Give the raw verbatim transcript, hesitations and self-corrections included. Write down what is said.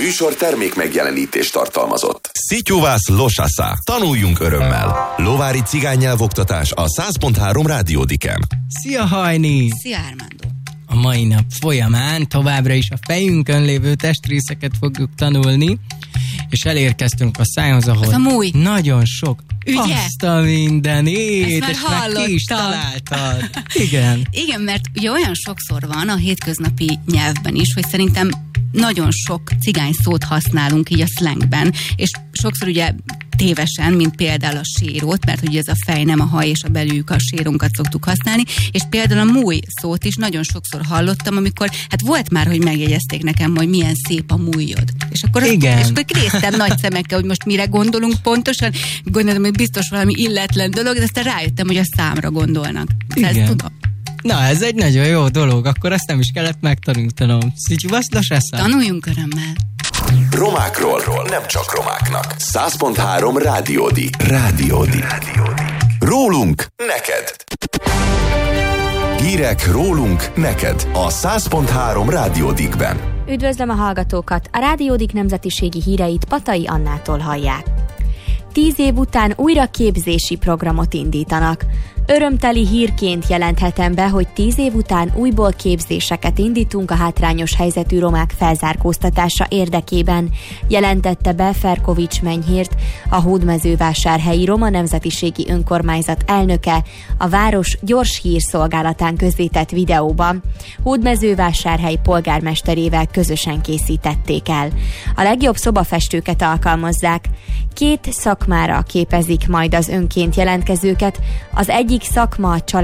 műsor termék megjelenítést tartalmazott. Szityuvász losasá. Tanuljunk örömmel. Lovári cigánynyelvoktatás a száz pont három Rádiódiken. Szia Hajni! Szia Armando! A mai nap folyamán továbbra is a fejünkön lévő testrészeket fogjuk tanulni, és elérkeztünk a szájhoz, ahol az a múj. Nagyon sok. Ugye? Azt a mindenét, Ezt és már már ki is találtad. Igen. Igen, mert ugye olyan sokszor van a hétköznapi nyelvben is, hogy szerintem nagyon sok cigány szót használunk így a slangben, és sokszor ugye tévesen, mint például a sérót, mert ugye ez a fej, nem a haj, és a belüljük a sérónkat szoktuk használni, és például a múj szót is nagyon sokszor hallottam, amikor, hát volt már, hogy megjegyezték nekem, hogy milyen szép a mújod. És akkor, azt, és akkor néztem nagy szemekkel, hogy most mire gondolunk pontosan, gondolom, hogy biztos valami illetlen dolog, de aztán rájöttem, hogy a számra gondolnak. Igen. Ezt tudom. Na, ez egy nagyon jó dolog, akkor ezt nem is kellett megtanítanom. Szityuvász losasá. Tanuljunk örömmel. Romákról, nem csak romáknak. száz pont három Rádiódi. Rádiódi. Rólunk neked. Hírek rólunk neked a száz pont három Rádiódikben. Üdvözlöm a hallgatókat! A Rádiódik nemzetiségi híreit Patai Annától hallják. Tíz év után újra képzési programot indítanak. Örömteli hírként jelenthetem be, hogy tíz év után újból képzéseket indítunk a hátrányos helyzetű romák felzárkóztatása érdekében, jelentette be Ferkovics Menyhért, a Hódmezővásárhelyi Roma Nemzetiségi Önkormányzat elnöke a város gyors hírszolgálatán közzétett videóban. Hódmezővásárhely polgármesterével közösen készítették el. A legjobb szobafestőket alkalmazzák. Két szakmára képezik majd az önként jelentkezőket, az egyik szakma a család